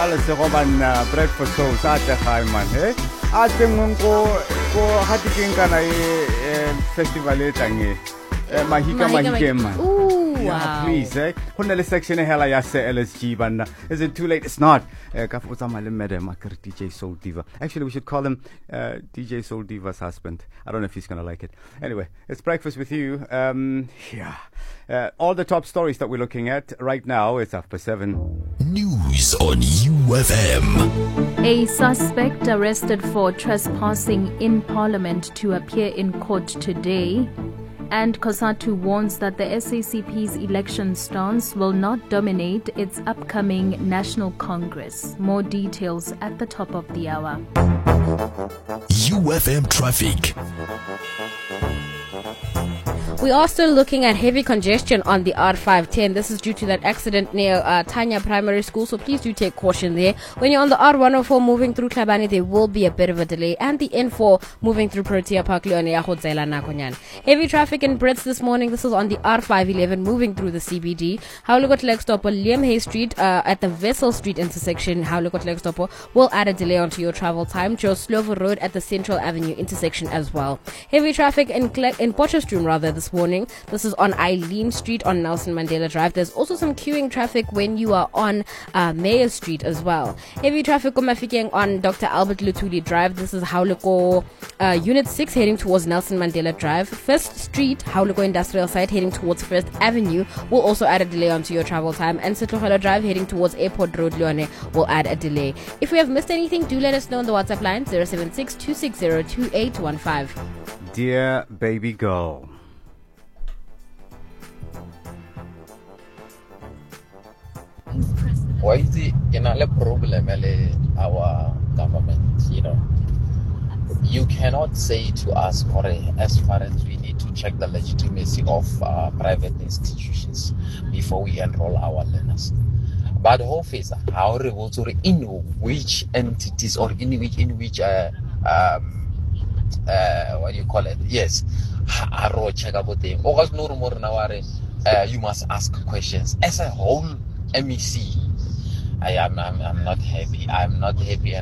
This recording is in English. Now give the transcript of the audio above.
Alles roman breakfast so sa khay man he. Ate ko hatikin kana festival etange. Mahika man. Wow. Please, Honda section hela ya se LSG banda. Is it too late? It's not. Kafuta malimede makar DJ Soul Diva. Actually, we should call him DJ Soul Diva's husband. I don't know if he's gonna like it. Anyway, it's breakfast with you. All the top stories that we're looking at right now is after 7. News on UFM. A suspect arrested for trespassing in Parliament to appear in court today. And COSATU warns that the SACP's election stance will not dominate its upcoming National Congress. More details at the top of the hour. UFM traffic. We are still looking at heavy congestion on the R510. This is due to that accident near Tanya Primary School, so please do take caution there. When you're on the R104 moving through Klabani, there will be a bit of a delay. And the N4 moving through Protea Park, heavy traffic in Brits this morning. This is on the R511 moving through the CBD. Haulukot Legstopper, Liam Hay Street at the Vessel Street intersection. Haulukot Legstopper will add a delay onto your travel time. Joe Slover Road at the Central Avenue intersection as well. Heavy traffic in Potchefstroom this morning. This is on Eileen Street on Nelson Mandela Drive. There's also some queuing traffic when you are on Mayor Street as well. Heavy traffic on Dr. Albert Lutuli Drive. This is Hauloko Unit 6 heading towards Nelson Mandela Drive. First Street, Hauloko Industrial Site heading towards First Avenue will also add a delay onto your travel time. And Sitlogelo Drive heading towards Airport Road, Leone will add a delay. If we have missed anything, do let us know on the WhatsApp line 076-260-2815. Dear baby girl. Why is the problem our government, you cannot say to us, as far as we need to check the legitimacy of private institutions before we enroll our learners. But how in which entities or in which what do you call it? Yes, you must ask questions as a whole. MEC, I'm not happy. I'm not happy.